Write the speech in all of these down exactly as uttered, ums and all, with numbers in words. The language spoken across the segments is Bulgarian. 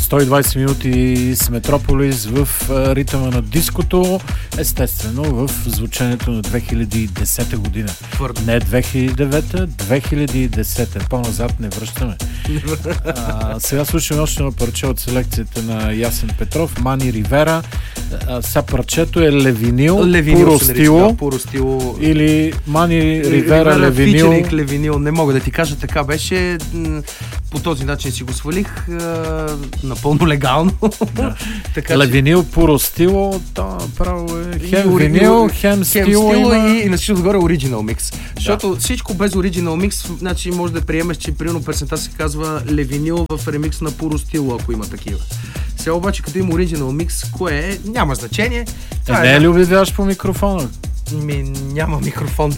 сто и двайсет минути с Метрополис в ритъма на диското, естествено в звученето на две хиляди и десета година. Твърдо. Не две хиляди и девета, две хиляди и десета. По-назад не връщаме. А, сега слушаме още едно парче от селекцията на Ясен Петров, Мани Ривера. А, сега парчето е Левинил, Левинил Пуро Стило, Пуро Стило или Мани Ривера, Левинил. Фичеринг Левинил, не мога да ти кажа, така беше. По този начин си го свалих, напълно легално. Да. Така, Левинил, Пуро Стило, то право е хем и, винил, и, хем стило, стило има... и, и на всичко отгоре оригинал микс. Да. Защото всичко без оригинал микс, значи може да приемеш, че примерно песента се казва Левинил в ремикс на Пуро Стило, ако има такива. Сега обаче, като има оригинал микс, кое е, няма значение. Е, не е ли обявяваш по микрофона? Ми, няма микрофон.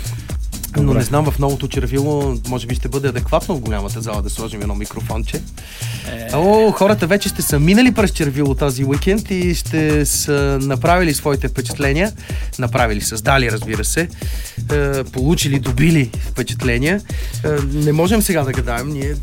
Но не знам, в новото червило може би ще бъде адекватно в голямата зала да сложим едно микрофонче. Е... О, хората вече ще са минали през червило тази уикенд и ще са направили своите впечатления. Направили, създали, разбира се. Е, получили, добили впечатления. Е, не можем сега да гадаем. Ние,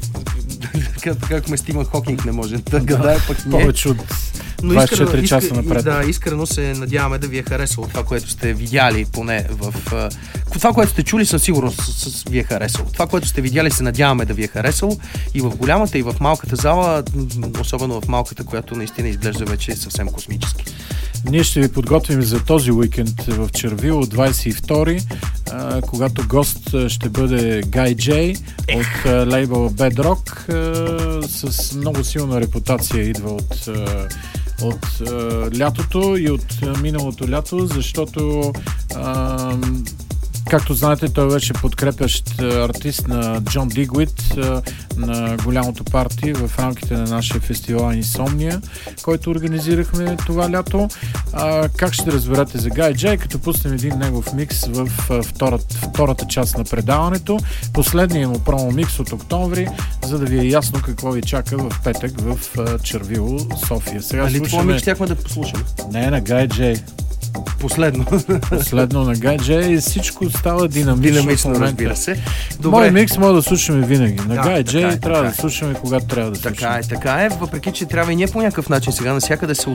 как ме Стивън Хокинг не може да гадае, пък ние. Повече от двайсет и четири часа напред. Да, искрено се надяваме да ви е харесало това, което сте видяли, поне в... Това, което сте чули, със сигурност с, с, ви е харесало. Това, което сте видяли, се надяваме да ви е харесало и в голямата, и в малката зала, особено в малката, която наистина изглежда вече съвсем космически. Ние ще ви подготвим за този уикенд в Червило, двайсет и втори, а, когато гост ще бъде Гай Джей от а, лейбъла Bedrock, а, с много силна репутация идва от, а, от а, лятото и от а, миналото лято, защото а, както знаете, той беше подкрепящ артист на Джон Дигуит на голямото парти в рамките на нашия фестивал Инсомния, който организирахме това лято. А, как ще разберете за Гай Джей, като пуснем един негов микс в втората, втората част на предаването. Последният му промо микс от октомври, за да ви е ясно какво ви чака в петък в Червило, София. Сега али слушаме... това микс щяхме да послушаме? Не, на Гай Джей. Последно. Последно на Гай Джей и всичко става динамично. Динамично, разбира се. Добре. Мой микс може да слушаме винаги. На да, Гай Джей е, трябва да е. слушаме, когато трябва да слушаме. Така е, така е. Въпреки, че трябва и ние по някакъв начин сега насякъде се,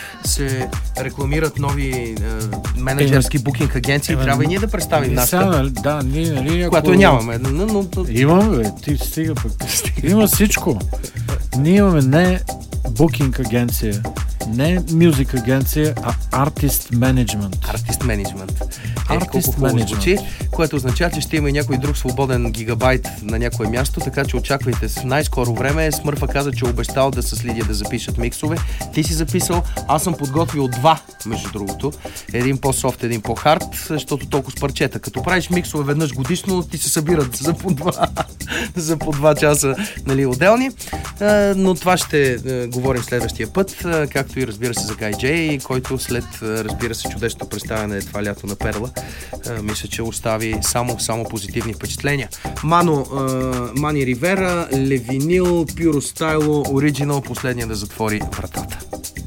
се рекламират нови е, менеджерски е, букинг агенции. Е, трябва и ние да представим е, нашата. Да, ние, нали, ако... Която нямаме. Но, но... Имаме, бе. Ти стига пък. Има всичко. Ние имаме не букинг агенция, не мюзик агенция, а артист менеджмент. Артист менеджмент. Артист менеджмент. Което означава, че ще има и някой друг свободен гигабайт на някое място, така че очаквайте в най-скоро време. Смърфа каза, че е обещал да с Лидия да запишат миксове. Ти си записал, аз съм подготвил два, между другото. Един по-софт, един по-хард, защото толкова с парчета. Като правиш миксове веднъж годишно, ти се събират за по два, за по два часа, нали, отделни. Но това ще говорим следващия път, както и разбира се за Гай Джей, който след, разбира се, чудесното представяне това лято на Перла, мисля, че остави само, само позитивни впечатления. Мано, Мани Ривера, Левинил, Пюро Стайло, Оригинал, последния да затвори вратата.